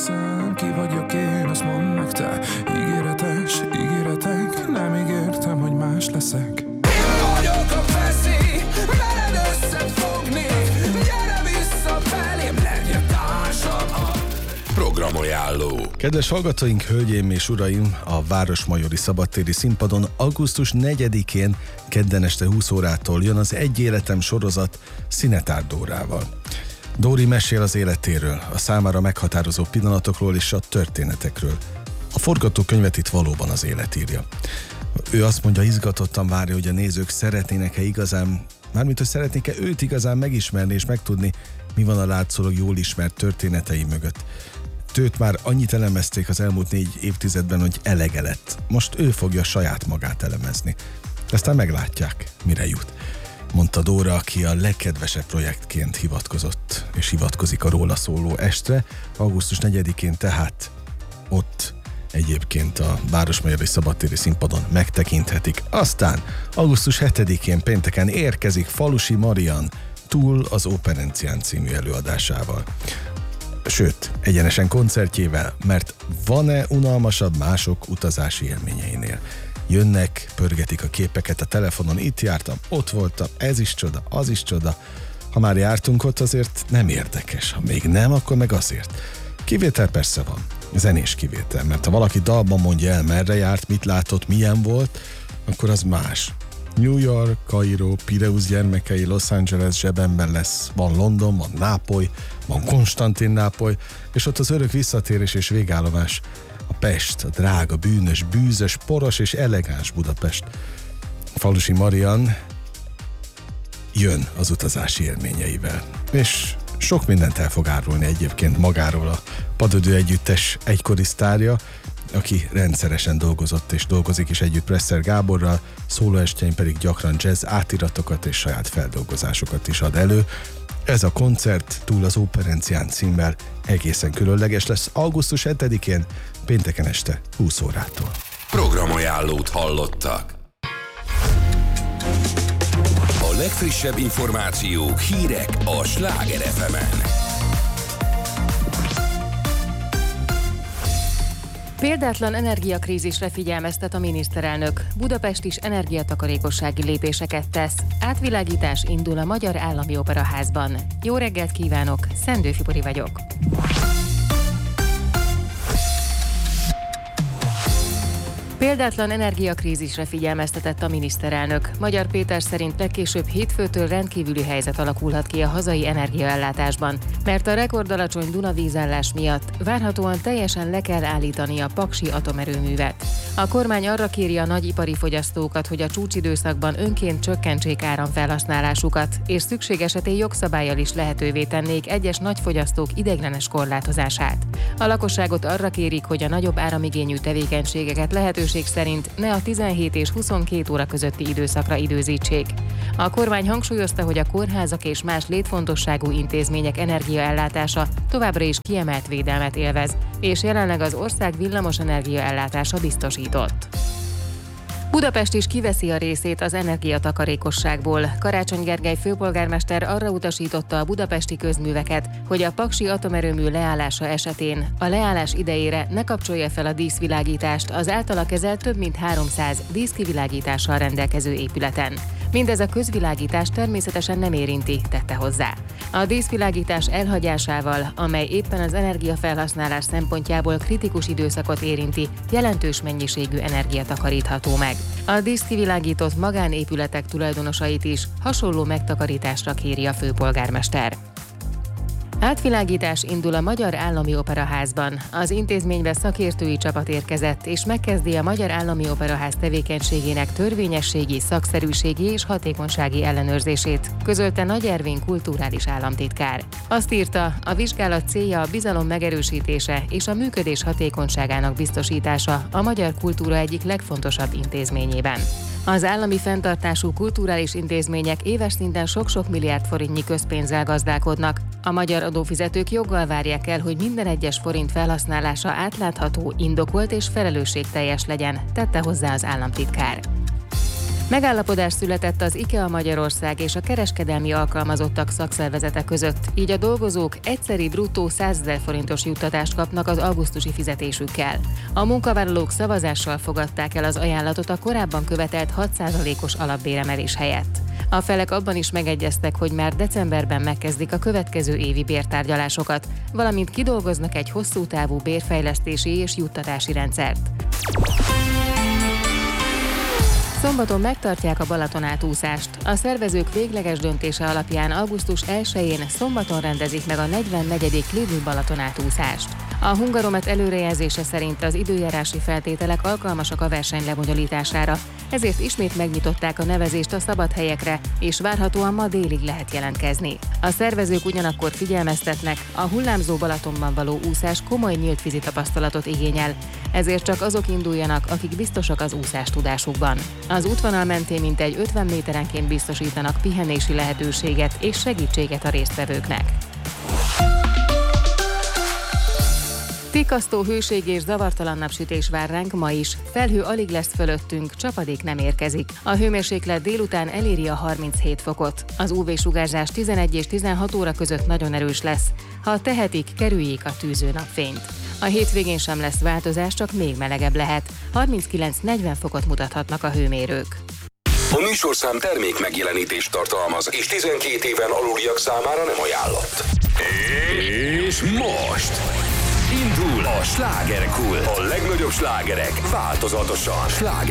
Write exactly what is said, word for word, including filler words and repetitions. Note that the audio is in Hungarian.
hiszem, ki vagyok én, azt mondd meg te. Ígéretes, ígéretek, nem ígértem, hogy más leszek. Én vagyok a veszi, veled összefogni. Gyere vissza felém, legyen társam. Programajánló. Kedves hallgatóink, hölgyeim és uraim, a Városmajori Szabadtéri Színpadon augusztus negyedikén kedden este húsz órától jön az Egy életem sorozat Szinetár Dórával. Dóri mesél az életéről, a számára meghatározó pillanatokról és a történetekről. A forgatókönyvet itt valóban az élet írja. Ő azt mondja, izgatottan várja, hogy a nézők szeretnének-e igazán, mármint hogy szeretnék-e őt igazán megismerni és megtudni, mi van a látszólag jól ismert történetei mögött. Őt már annyit elemezték az elmúlt négy évtizedben, hogy elege lett. Most ő fogja saját magát elemezni. Aztán meglátják, mire jut. Mondta Dóra, aki a legkedvesebb projektként hivatkozott, és hivatkozik a róla szóló estre. augusztus negyedikén tehát ott egyébként a Városmajori Szabadtéri Színpadon megtekinthetik. Aztán augusztus hetedikén pénteken érkezik Falusi Marian Túl az Operencián című előadásával. Sőt, egyenesen koncertjével, mert van-e unalmasabb mások utazási élményeinél? Jönnek, pörgetik a képeket a telefonon, itt jártam, ott voltam, ez is csoda, az is csoda. Ha már jártunk ott, azért nem érdekes, ha még nem, akkor meg azért. Kivétel persze van, zenés kivétel, mert ha valaki dalban mondja el, merre járt, mit látott, milyen volt, akkor az más. New York, Kairó, Pireusz gyermekei, Los Angeles zsebemben lesz, van London, van Nápoly, van Konstantinápoly, és ott az örök visszatérés és végállomás a Pest, a drága, bűnös, bűzös, poros és elegáns Budapest. Falusi Marian jön az utazási élményeivel, és sok mindent el fog árulni egyébként magáról a Padödő Együttes egykori sztárja, aki rendszeresen dolgozott és dolgozik is együtt Presser Gáborral, szólóestjein pedig gyakran jazz átiratokat és saját feldolgozásokat is ad elő. Ez a koncert Túl az Operencián címmel egészen különleges lesz augusztus hetedikén, pénteken este húsz órától. Programajánlót hallottak. A legfrissebb információk, hírek a Sláger ef emen. Példátlan energiakrízisre figyelmeztet a miniszterelnök. Budapest is energiatakarékossági lépéseket tesz. Átvilágítás indul a Magyar Állami Operaházban. Jó reggelt kívánok, Szendő Fibori vagyok. Példátlan energiakrízisre figyelmeztetett a miniszterelnök. Magyar Péter szerint legkésőbb hétfőtől rendkívüli helyzet alakulhat ki a hazai energiaellátásban, mert a rekordalacsony Duna-vízállás miatt várhatóan teljesen le kell állítani a paksi atomerőművet. A kormány arra kéri a nagyipari fogyasztókat, hogy a csúcsidőszakban önként csökkentsék áramfelhasználásukat, és szükség esetén jogszabállyal is lehetővé tennék egyes nagyfogyasztók ideiglenes korlátozását. A lakosságot arra kérik, hogy a nagyobb áramigényű tevékenységeket lehetőség szerint ne a tizenhét és huszonkét óra közötti időszakra időzítsék. A kormány hangsúlyozta, hogy a kórházak és más létfontosságú intézmények energiaellátása továbbra is kiemelt védelmet élvez, és jelenleg az ország villamosenergia ellátása biztosított. Budapest is kiveszi a részét az energiatakarékosságból. Karácsony Gergely főpolgármester arra utasította a budapesti közműveket, hogy a paksi atomerőmű leállása esetén a leállás idejére ne kapcsolja fel a díszvilágítást az általa kezelt több mint háromszáz díszkivilágítással rendelkező épületen. Mindez a közvilágítás természetesen nem érinti, tette hozzá. A díszvilágítás elhagyásával, amely éppen az energiafelhasználás szempontjából kritikus időszakot érinti, jelentős mennyiségű energia takarítható meg. A díszkivilágított magánépületek tulajdonosait is hasonló megtakarításra kéri a főpolgármester. Átvilágítás indul a Magyar Állami Operaházban. Az intézménybe szakértői csapat érkezett, és megkezdi a Magyar Állami Operaház tevékenységének törvényességi, szakszerűségi és hatékonysági ellenőrzését, közölte Nagy Ervin kulturális államtitkár. Azt írta, a vizsgálat célja a bizalom megerősítése és a működés hatékonyságának biztosítása a magyar kultúra egyik legfontosabb intézményében. Az állami fenntartású kulturális intézmények éves szinten sok-sok milliárd forintnyi közpénzzel gazdálkodnak. A magyar adófizetők joggal várják el, hogy minden egyes forint felhasználása átlátható, indokolt és felelősségteljes legyen, tette hozzá az államtitkár. Megállapodás született az IKEA Magyarország és a kereskedelmi alkalmazottak szakszervezete között, így a dolgozók egyszeri bruttó százezer forintos juttatást kapnak az augusztusi fizetésükkel. A munkavállalók szavazással fogadták el az ajánlatot a korábban követelt hat százalékos alapbéremelés helyett. A felek abban is megegyeztek, hogy már decemberben megkezdik a következő évi bértárgyalásokat, valamint kidolgoznak egy hosszú távú bérfejlesztési és juttatási rendszert. Szombaton megtartják a Balaton átúszást. A szervezők végleges döntése alapján augusztus elsején szombaton rendezik meg a negyvennegyedik Lidl Balaton átúszást. A Hungaromet előrejelzése szerint az időjárási feltételek alkalmasak a verseny lebonyolítására, ezért ismét megnyitották a nevezést a szabad helyekre, és várhatóan ma délig lehet jelentkezni. A szervezők ugyanakkor figyelmeztetnek, a hullámzó Balatonban való úszás komoly nyíltvízi tapasztalatot igényel, ezért csak azok induljanak, akik biztosak az úszás tudásukban. Az útvonal mentén mintegy ötven méterenként biztosítanak pihenési lehetőséget és segítséget a résztvevőknek. Tikasztó hőség és zavartalan napsütés vár ránk ma is. Felhő alig lesz fölöttünk, csapadék nem érkezik. A hőmérséklet délután eléri a harminchét fokot. Az ú vé-sugárzás tizenegy és tizenhat óra között nagyon erős lesz. Ha tehetik, kerüljék a tűző napfényt. A hétvégén sem lesz változás, csak még melegebb lehet. harminckilenc-negyven fokot mutathatnak a hőmérők. A műsorszám termék megjelenítést tartalmaz, és tizenkét éven aluliak számára nem ajánlott. És most indul a Slágerkult. A legnagyobb slágerek változatosan. Sláger